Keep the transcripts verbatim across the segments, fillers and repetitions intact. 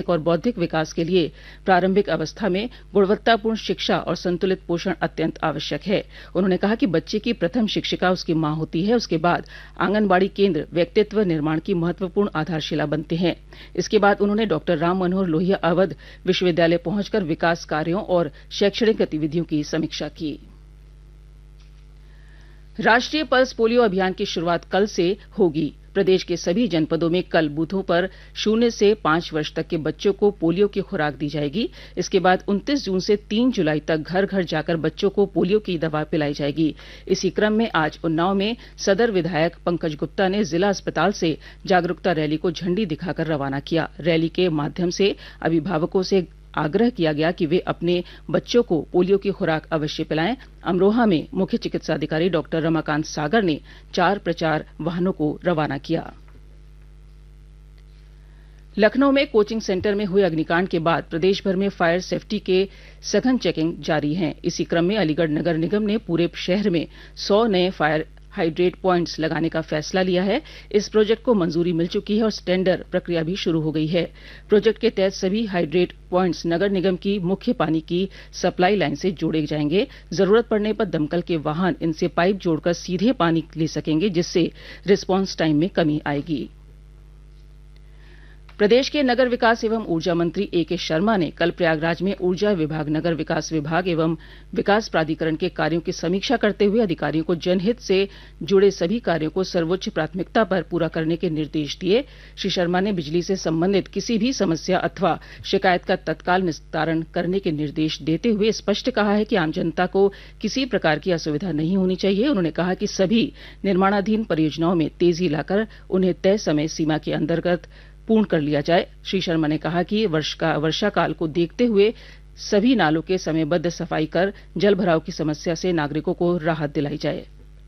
और बौद्धिक विकास के लिए प्रारंभिक अवस्था में गुणवत्तापूर्ण शिक्षा और संतुलित पोषण अत्यंत आवश्यक है। उन्होंने कहा कि बच्चे की प्रथम शिक्षिका उसकी माँ होती है। उसके बाद आंगनबाड़ी केंद्र व्यक्तित्व निर्माण की महत्वपूर्ण आधारशिला बनते हैं। इसके बाद उन्होंने डॉक्टर राम मनोहर लोहिया अवध विश्वविद्यालय पहुंचकर विकास कार्यों और शैक्षणिक गतिविधियों की समीक्षा की। राष्ट्रीय पल्स पोलियो अभियान की शुरुआत कल से होगी। प्रदेश के सभी जनपदों में कल बूथों पर शून्य से पांच वर्ष तक के बच्चों को पोलियो की खुराक दी जाएगी। इसके बाद उनतीस जून से तीन जुलाई तक घर घर जाकर बच्चों को पोलियो की दवा पिलाई जाएगी। इसी क्रम में आज उन्नाव में सदर विधायक पंकज गुप्ता ने जिला अस्पताल से जागरूकता रैली को झंडी दिखाकर रवाना किया। रैली के माध्यम से अभिभावकों से आग्रह किया गया कि वे अपने बच्चों को पोलियो की खुराक अवश्य पिलाएं। अमरोहा में मुख्य चिकित्सा अधिकारी डॉक्टर रमाकांत सागर ने चार प्रचार वाहनों को रवाना किया। लखनऊ में कोचिंग सेंटर में हुए अग्निकांड के बाद प्रदेश भर में फायर सेफ्टी के सघन चेकिंग जारी है। इसी क्रम में अलीगढ़ नगर निगम ने पूरे शहर में सौ नए फायर हाइड्रेट पॉइंट्स लगाने का फैसला लिया है। इस प्रोजेक्ट को मंजूरी मिल चुकी है और टेंडर प्रक्रिया भी शुरू हो गई है। प्रोजेक्ट के तहत सभी हाइड्रेट पॉइंट्स नगर निगम की मुख्य पानी की सप्लाई लाइन से जोड़े जाएंगे। जरूरत पड़ने पर दमकल के वाहन इनसे पाइप जोड़कर सीधे पानी ले सकेंगे, जिससे रिस्पांस टाइम में कमी आएगी। प्रदेश के नगर विकास एवं ऊर्जा मंत्री ए के शर्मा ने कल प्रयागराज में ऊर्जा विभाग, नगर विकास विभाग एवं विकास प्राधिकरण के कार्यों की समीक्षा करते हुए अधिकारियों को जनहित से जुड़े सभी कार्यों को सर्वोच्च प्राथमिकता पर पूरा करने के निर्देश दिए। श्री शर्मा ने बिजली से संबंधित किसी भी समस्या अथवा शिकायत का तत्काल निस्तारण करने के निर्देश देते हुए स्पष्ट कहा है कि आम जनता को किसी प्रकार की असुविधा नहीं होनी चाहिए। उन्होंने कहा कि सभी निर्माणाधीन परियोजनाओं में तेजी लाकर उन्हें तय समय सीमा के अंतर्गत पूर्ण कर लिया जाए। श्री शर्मा ने कहा कि वर्ष का वर्षा काल को देखते हुए सभी नालों के समयबद्ध सफाई कर जल भराव की समस्या से नागरिकों को राहत दिलाई जाए।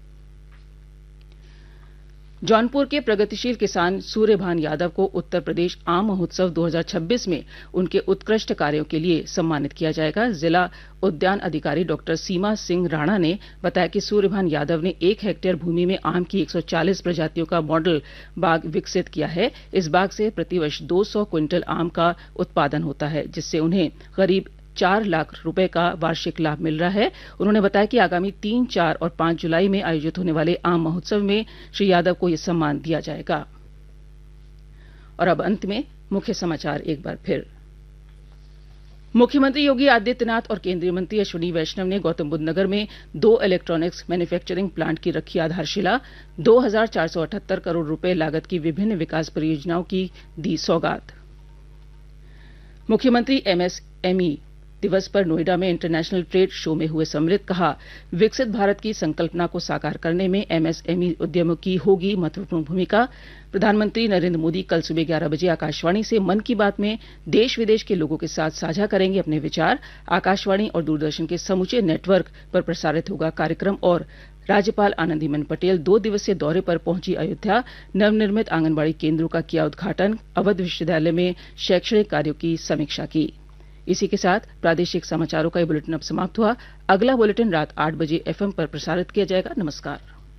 जौनपुर के प्रगतिशील किसान सूर्यभान यादव को उत्तर प्रदेश आम महोत्सव दो हज़ार छब्बीस में उनके उत्कृष्ट कार्यों के लिए सम्मानित किया जाएगा। जिला उद्यान अधिकारी डॉक्टर सीमा सिंह राणा ने बताया कि सूर्यभान यादव ने एक हेक्टेयर भूमि में आम की एक सौ चालीस प्रजातियों का मॉडल बाग विकसित किया है। इस बाग से प्रतिवर्ष दो सौ क्विंटल आम का उत्पादन होता है, जिससे उन्हें करीब चार लाख रुपए का वार्षिक लाभ मिल रहा है। उन्होंने बताया कि आगामी तीन, चार और पांच जुलाई में आयोजित होने वाले आम महोत्सव में श्री यादव को यह सम्मान दिया जाएगा। और अब अंत में मुख्य समाचार एक बार फिर। मुख्यमंत्री योगी आदित्यनाथ और केंद्रीय मंत्री अश्विनी वैष्णव ने गौतमबुद्ध नगर में दो इलेक्ट्रॉनिक्स मैन्युफैक्चरिंग प्लांट की रखी आधारशिला। दो हजार चार सौ अठहत्तर करोड़ रुपए लागत की विभिन्न विकास परियोजनाओं की दी सौगात। मुख्यमंत्री एमएसएमई दिवस पर नोएडा में इंटरनेशनल ट्रेड शो में हुए सम्मिलित कहा, विकसित भारत की संकल्पना को साकार करने में एमएसएमई उद्यमों की होगी महत्वपूर्ण भूमिका। प्रधानमंत्री नरेंद्र मोदी कल सुबह ग्यारह बजे आकाशवाणी से मन की बात में देश विदेश के लोगों के साथ साझा करेंगे अपने विचार। आकाशवाणी और दूरदर्शन के समूचे नेटवर्क पर प्रसारित होगा कार्यक्रम। और राज्यपाल आनंदीबेन पटेल दो दिवसीय दौरे पर पहुंची अयोध्या। नवनिर्मित आंगनबाड़ी केंद्रों का किया उद्घाटन। अवध विश्वविद्यालय में शैक्षणिक कार्यों की समीक्षा की। इसी के साथ प्रादेशिक समाचारों का ये बुलेटिन अब समाप्त हुआ। अगला बुलेटिन रात आठ बजे एफएम पर प्रसारित किया जाएगा। नमस्कार।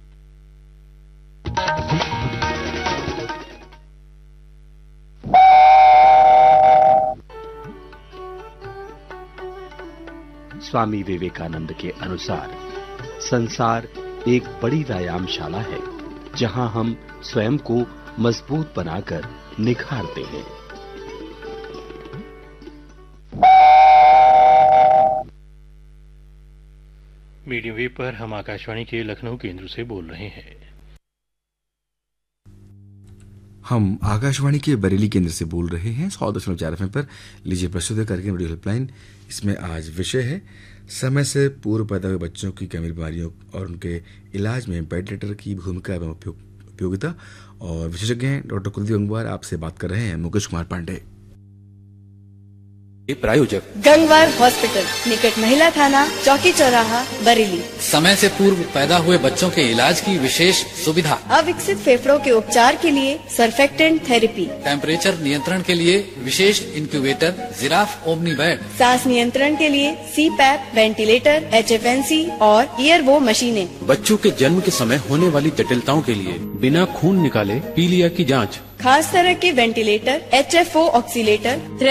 स्वामी विवेकानंद के अनुसार संसार एक बड़ी व्यायामशाला है, जहां हम स्वयं को मजबूत बनाकर निखारते हैं। मीडियम वेव पर हम आकाशवाणी के लखनऊ केंद्र से बोल रहे हैं। हम आकाशवाणी के बरेली केंद्र से बोल रहे हैं सौ दशमलव चार एफएम पर। लीजिए प्रस्तुत कार्यक्रम रेडियो हेल्पलाइन। इसमें आज विषय है समय से पूर्व पैदा हुए बच्चों की गंभीर बीमारियों और उनके इलाज में वेंटिलेटर की भूमिका एवं उपयोगिता। और विशेषज्ञ हैं डॉक्टर कुलदीप गंगवार। आपसे बात कर रहे हैं मुकेश कुमार पांडे। प्रायोजक गंगवार हॉस्पिटल, निकट महिला थाना, चौकी चौराहा, बरेली। समय से पूर्व पैदा हुए बच्चों के इलाज की विशेष सुविधा। अविकसित फेफड़ों के उपचार के लिए सर्फेक्टेंट थेरेपी। टेम्परेचर नियंत्रण के लिए विशेष इंक्यूबेटर जिराफ ओमनी बेड। सांस नियंत्रण के लिए सी पैप, वेंटिलेटर, एचएफएनसी और ईयरवो मशीनें। बच्चों के जन्म के समय होने वाली जटिलताओं के लिए बिना खून निकाले पीलिया की जाँच। खास तरह के वेंटिलेटर, एचएफओ ऑक्सीलेटर,